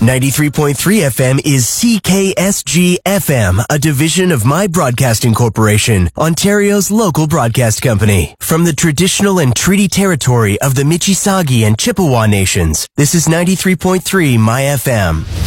93.3 FM is CKSG FM, a division of My Broadcasting Corporation, Ontario's local broadcast company. From the traditional and treaty territory of the Mississauga and Chippewa nations, this is 93.3 My FM.